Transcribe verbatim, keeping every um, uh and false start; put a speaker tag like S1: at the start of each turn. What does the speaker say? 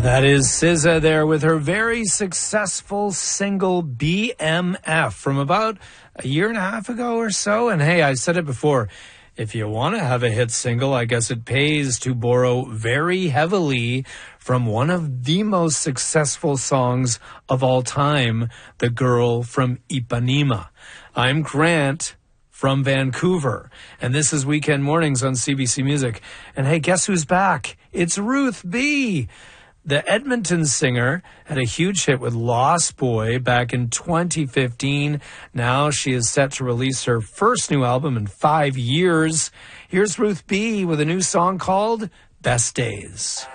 S1: That is S Z A there with her very successful single B M F from about a year and a half ago or so. And hey, I said it before, if you want to have a hit single, I guess it pays to borrow very heavily from one of the most successful songs of all time, The Girl from Ipanema. I'm Grant from Vancouver, and this is Weekend Mornings on C B C Music. And hey, guess who's back? It's Ruth B. The Edmonton singer had a huge hit with Lost Boy back in twenty fifteen. Now she is set to release her first new album in five years. Here's Ruth B. with a new song called Best Days.